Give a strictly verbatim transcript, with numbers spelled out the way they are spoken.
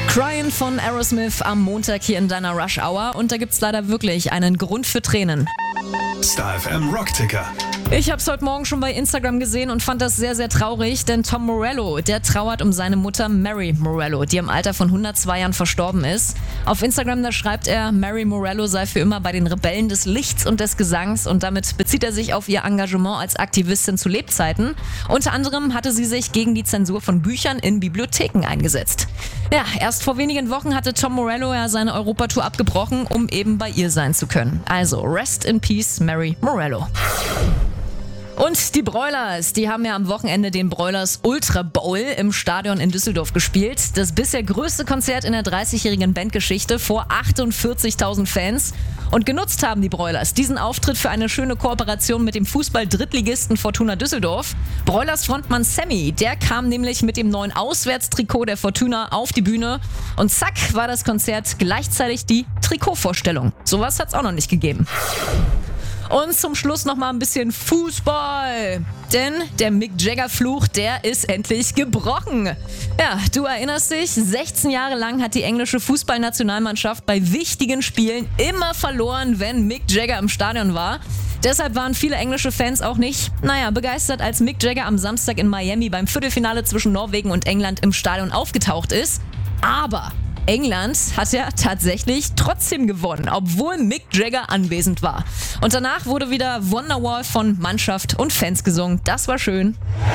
Crying von Aerosmith am Montag hier in deiner Rush Hour und da gibt's leider wirklich einen Grund für Tränen. Star F M Rockticker. Ich hab's heute Morgen schon bei Instagram gesehen und fand das sehr, sehr traurig, denn Tom Morello, der trauert um seine Mutter Mary Morello, die im Alter von hundertzwei Jahren verstorben ist. Auf Instagram, da schreibt er, Mary Morello sei für immer bei den Rebellen des Lichts und des Gesangs und damit bezieht er sich auf ihr Engagement als Aktivistin zu Lebzeiten. Unter anderem hatte sie sich gegen die Zensur von Büchern in Bibliotheken eingesetzt. Ja, erst vor wenigen Wochen hatte Tom Morello ja seine Europatour abgebrochen, um eben bei ihr sein zu können. Also, rest in peace, Mary Morello. Und die Broilers, die haben ja am Wochenende den Broilers Ultra Bowl im Stadion in Düsseldorf gespielt. Das bisher größte Konzert in der dreißigjährigen Bandgeschichte vor achtundvierzigtausend Fans. Und genutzt haben die Broilers diesen Auftritt für eine schöne Kooperation mit dem Fußball-Drittligisten Fortuna Düsseldorf. Broilers Frontmann Sammy, der kam nämlich mit dem neuen Auswärtstrikot der Fortuna auf die Bühne. Und zack, war das Konzert gleichzeitig die Trikotvorstellung. Sowas hat's auch noch nicht gegeben. Und zum Schluss noch mal ein bisschen Fußball. Denn der Mick Jagger-Fluch, der ist endlich gebrochen. Ja, du erinnerst dich, sechzehn Jahre lang hat die englische Fußballnationalmannschaft bei wichtigen Spielen immer verloren, wenn Mick Jagger im Stadion war. Deshalb waren viele englische Fans auch nicht, naja, begeistert, als Mick Jagger am Samstag in Miami beim Viertelfinale zwischen Norwegen und England im Stadion aufgetaucht ist. Aber England hat ja tatsächlich trotzdem gewonnen, obwohl Mick Jagger anwesend war. Und danach wurde wieder Wonderwall von Mannschaft und Fans gesungen. Das war schön.